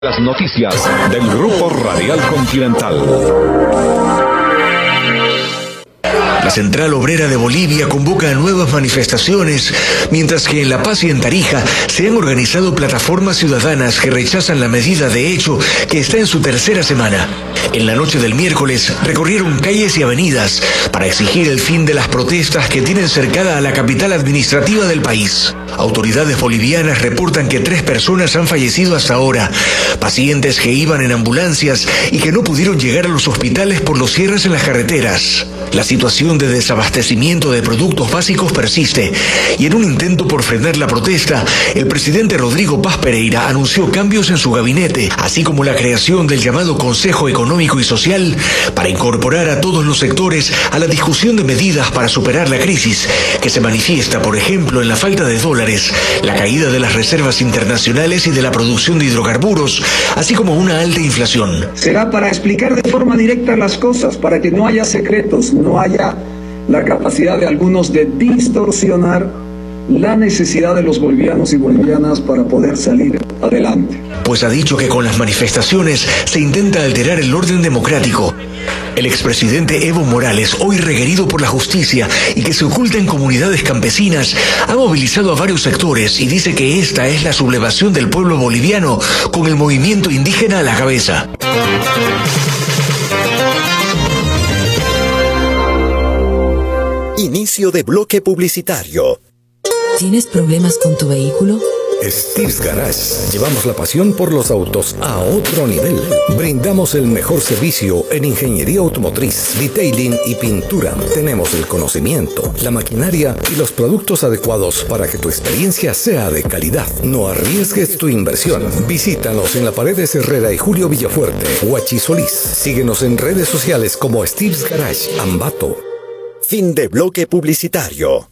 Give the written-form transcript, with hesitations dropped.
Las noticias del Grupo Radial Continental. La Central Obrera de Bolivia convoca a nuevas manifestaciones, mientras que en La Paz y en Tarija se han organizado plataformas ciudadanas que rechazan la medida de hecho que está en su tercera semana. En la noche del miércoles recorrieron calles y avenidas para exigir el fin de las protestas que tienen cercada a la capital administrativa del país. Autoridades bolivianas reportan que 3 personas han fallecido hasta ahora, pacientes que iban en ambulancias y que no pudieron llegar a los hospitales por los cierres en las carreteras. La situación de desabastecimiento de productos básicos persiste y en un intento por frenar la protesta, el presidente Rodrigo Paz Pereira anunció cambios en su gabinete, así como la creación del llamado Consejo Económico y Social para incorporar a todos los sectores a la discusión de medidas para superar la crisis, que se manifiesta, por ejemplo, en la falta de dólares, la caída de las reservas internacionales y de la producción de hidrocarburos, así como una alta inflación. Será para explicar de forma directa las cosas, para que no haya secretos, no haya la capacidad de algunos de distorsionar la necesidad de los bolivianos y bolivianas para poder salir adelante. Pues ha dicho que con las manifestaciones se intenta alterar el orden democrático. El expresidente Evo Morales, hoy requerido por la justicia y que se oculta en comunidades campesinas, ha movilizado a varios sectores y dice que esta es la sublevación del pueblo boliviano con el movimiento indígena a la cabeza. Inicio de bloque publicitario. ¿Tienes problemas con tu vehículo? Steve's Garage. Llevamos la pasión por los autos a otro nivel. Brindamos el mejor servicio en ingeniería automotriz, detailing y pintura. Tenemos el conocimiento, la maquinaria y los productos adecuados para que tu experiencia sea de calidad. No arriesgues tu inversión. Visítanos en la Paredes Herrera y Julio Villafuerte, Huachi Solís. Síguenos en redes sociales como Steve's Garage, Ambato. Fin de bloque publicitario.